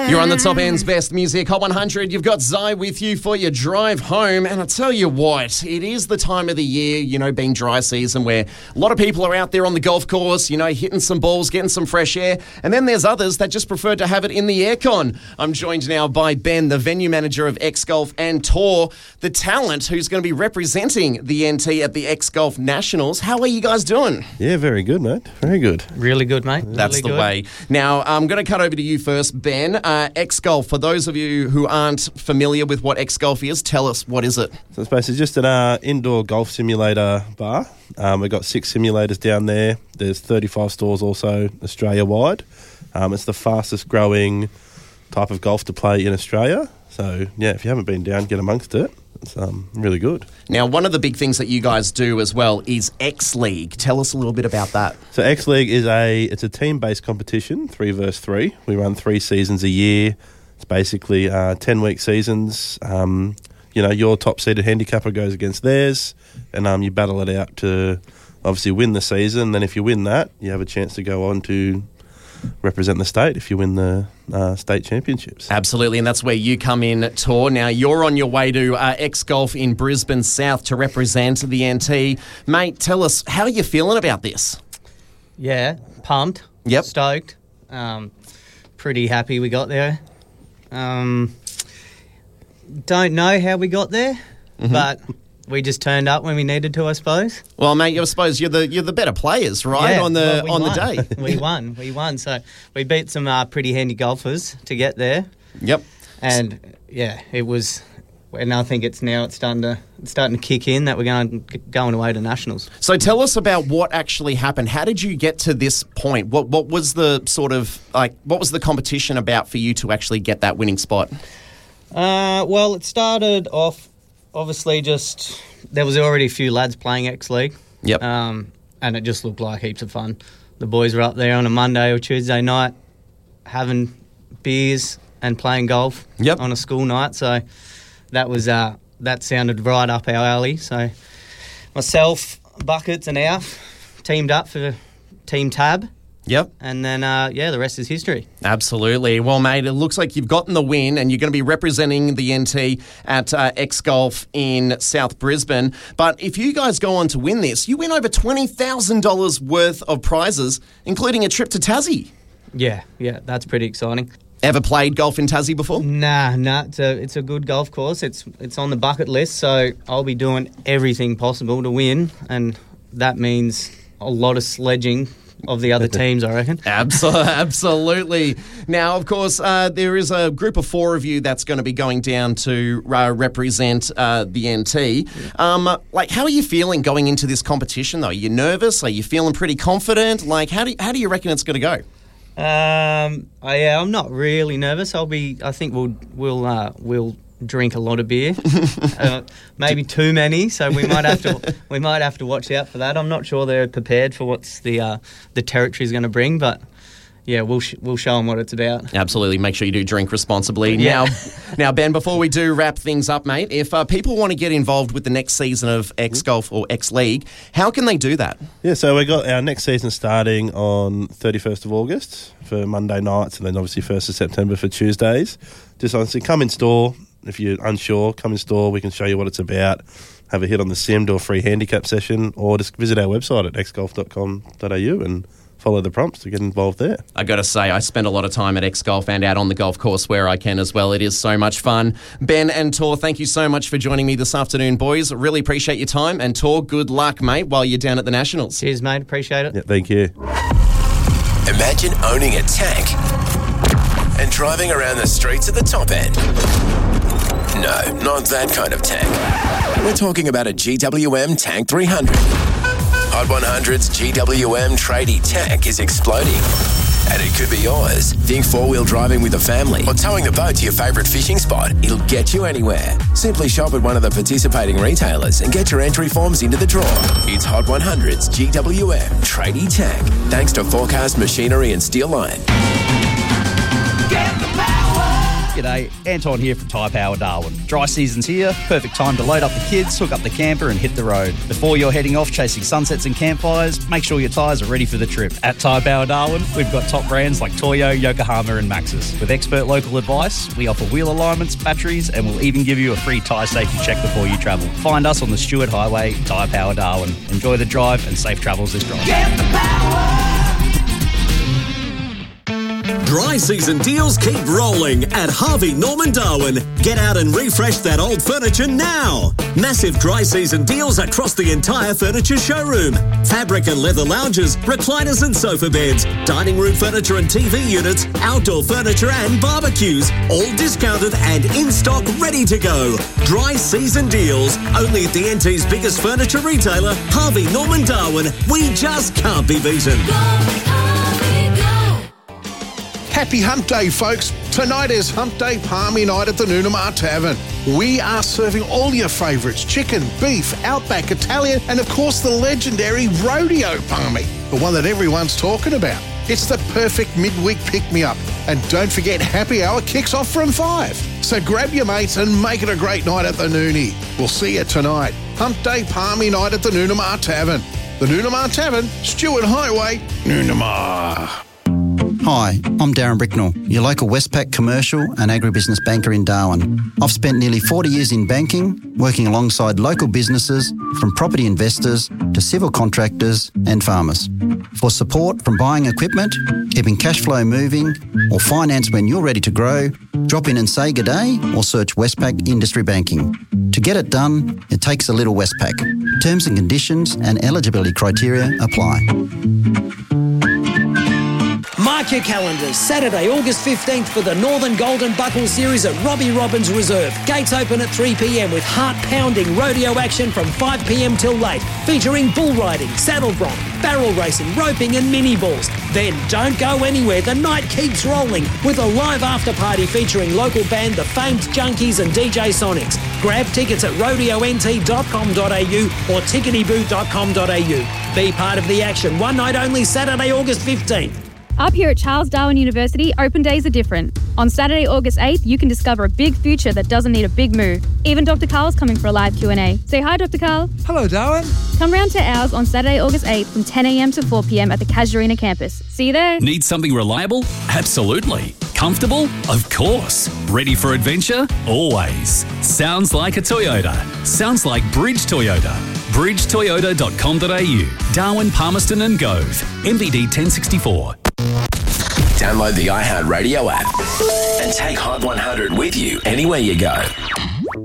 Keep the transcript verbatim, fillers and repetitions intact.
You're on the Top End's best music, Hot one hundred. You've got Zai with you for your drive home. And I tell you what, it is the time of the year, you know, being dry season, where a lot of people are out there on the golf course, you know, hitting some balls, getting some fresh air. And then there's others that just prefer to have it in the aircon. I'm joined now by Ben, the venue manager of X Golf and Tour, the talent who's going to be representing the N T at the X Golf Nationals. How are you guys doing? Yeah, very good, mate. Very good. Really good, mate. That's really the good. way. Now, I'm going to cut over to you first, Ben. Uh, X Golf, for those of you who aren't familiar with what X Golf is, tell us, what is it? So it's basically just an uh, indoor golf simulator bar. Um, we've got six simulators down there. There's thirty-five stores also Australia-wide. Um, it's the fastest growing type of golf to play in Australia. So, yeah, if you haven't been down, get amongst it. It's um, really good. Now, one of the big things that you guys do as well is X League. Tell us a little bit about that. So X League is a it's a team-based competition, three versus three. We run three seasons a year. It's basically uh, ten-week seasons. Um, you know, your top-seeded handicapper goes against theirs, and um, you battle it out to obviously win the season. Then if you win that, you have a chance to go on to represent the state if you win the uh, state championships. Absolutely, and that's where you come in, Tor. Now, you're on your way to uh, X Golf in Brisbane South to represent the N T. Mate, tell us, how are you feeling about this? Yeah, pumped. Yep. Stoked. Um, pretty happy we got there. Um, don't know how we got there, mm-hmm. but we just turned up when we needed to, I suppose. Well, mate, I suppose you're the you're the better players, right? Yeah, on the well, we on won. the day, we won. We won. So we beat some uh, pretty handy golfers to get there. Yep. And yeah, it was. And I think it's now it's starting to it's starting to kick in that we're going going away to nationals. So tell us about what actually happened. How did you get to this point? What what was the sort of like what was the competition about for you to actually get that winning spot? Uh, well, it started off. Obviously, just there was already a few lads playing X League. Yep. Um, and it just looked like heaps of fun. The boys were up there on a Monday or Tuesday night having beers and playing golf. Yep. On a school night. So that was uh, that sounded right up our alley. So myself, Buckets, and Alf teamed up for Team Tab. Yep. And then, uh, yeah, the rest is history. Absolutely. Well, mate, it looks like you've gotten the win and you're going to be representing the N T at uh, X Golf in South Brisbane. But if you guys go on to win this, you win over twenty thousand dollars worth of prizes, including a trip to Tassie. Yeah, yeah, that's pretty exciting. Ever played golf in Tassie before? Nah, nah, it's a, it's a good golf course. It's, it's on the bucket list, so I'll be doing everything possible to win, and that means a lot of sledging of the other teams, I reckon. Absolutely. Now, of course, uh, there is a group of four of you that's going to be going down to uh, represent uh, the N T. Um, like, how are you feeling going into this competition, though? Are you nervous? Are you feeling pretty confident? Like, how do you, how do you reckon it's going to go? Um, I, yeah, I'm not really nervous. I'll be. I think we'll we'll uh, we'll drink a lot of beer, uh, maybe too many. So we might have to we might have to watch out for that. I'm not sure they're prepared for what's the uh, the territory is going to bring, but yeah, we'll sh- we'll show them what it's about. Absolutely. Make sure you do drink responsibly. Yeah. Now, now, Ben, before we do wrap things up, mate, if uh, people want to get involved with the next season of X Golf or X League, how can they do that? Yeah, so we got our next season starting on thirty-first of August for Monday nights, and then obviously first of September for Tuesdays. Just honestly, come in store. If you're unsure, come in store. We can show you what it's about. Have a hit on the sim, do a free handicap session, or just visit our website at x golf dot com dot a u and follow the prompts to get involved there. I got to say, I spend a lot of time at X Golf and out on the golf course where I can as well. It is so much fun. Ben and Tor, thank you so much for joining me this afternoon, boys. Really appreciate your time. And Tor, good luck, mate, while you're down at the Nationals. Cheers, mate. Appreciate it. Yeah, thank you. Imagine owning a tank and driving around the streets of the Top End. No, not that kind of tank. We're talking about a G W M Tank three hundred. Hot one hundred's G W M tradie tank is exploding, and it could be yours. Think four-wheel driving with a family or towing the boat to your favourite fishing spot. It'll get you anywhere. Simply shop at one of the participating retailers and get your entry forms into the draw. It's Hot one hundred's G W M tradie tank, thanks to Forecast Machinery and Steel Line. Get the power. G'day, G'day, Anton here from Tyre Power Darwin. Dry season's here, perfect time to load up the kids, hook up the camper and hit the road. Before you're heading off chasing sunsets and campfires, make sure your tyres are ready for the trip. At Tyre Power Darwin, we've got top brands like Toyo, Yokohama and Maxxis. With expert local advice, we offer wheel alignments, batteries and we'll even give you a free tyre safety check before you travel. Find us on the Stewart Highway, Tyre Power Darwin. Enjoy the drive and safe travels this drive. Get the power! Dry season deals keep rolling at Harvey Norman Darwin. Get out and refresh that old furniture now. Massive dry season deals across the entire furniture showroom. Fabric and leather lounges, recliners and sofa beds, dining room furniture and T V units, outdoor furniture and barbecues, all discounted and in stock ready to go. Dry season deals, only at the N T's biggest furniture retailer, Harvey Norman Darwin. We just can't be beaten. Happy Hump Day, folks. Tonight is Hump Day Palmy Night at the Noonamar Tavern. We are serving all your favourites: chicken, beef, Outback, Italian, and of course the legendary Rodeo Palmy, the one that everyone's talking about. It's the perfect midweek pick-me-up. And don't forget, happy hour kicks off from five. So grab your mates and make it a great night at the Noonie. We'll see you tonight. Hump Day Palmy Night at the Noonamar Tavern. The Noonamar Tavern, Stewart Highway, Noonamar. Hi, I'm Darren Bricknell, your local Westpac commercial and agribusiness banker in Darwin. I've spent nearly forty years in banking, working alongside local businesses, from property investors to civil contractors and farmers. For support from buying equipment, keeping cash flow moving, or finance when you're ready to grow, drop in and say good day or search Westpac Industry Banking. To get it done, it takes a little Westpac. Terms and conditions and eligibility criteria apply. Mark your calendars. Saturday, August fifteenth for the Northern Golden Buckle Series at Robbie Robbins Reserve. Gates open at three p.m. with heart-pounding rodeo action from five p.m. till late, featuring bull riding, saddle bronc, barrel racing, roping and mini bulls. Then don't go anywhere. The night keeps rolling with a live after-party featuring local band The Famed Junkies and D J Sonics. Grab tickets at rodeo n t dot com dot a u or tickety boo dot com dot a u. Be part of the action. One night only, Saturday, August fifteenth. Up here at Charles Darwin University, open days are different. On Saturday, August eighth, you can discover a big future that doesn't need a big move. Even Doctor Carl's coming for a live Q and A. Say hi, Doctor Carl. Hello, Darwin. Come round to ours on Saturday, August eighth from ten a.m. to four p.m. at the Casuarina campus. See you there. Need something reliable? Absolutely. Comfortable? Of course. Ready for adventure? Always. Sounds like a Toyota. Sounds like Bridge Toyota. bridge toyota dot com dot a u. Darwin, Palmerston and Gove. M V D ten sixty-four. Download the iHeartRadio app and take Hot one hundred with you anywhere you go.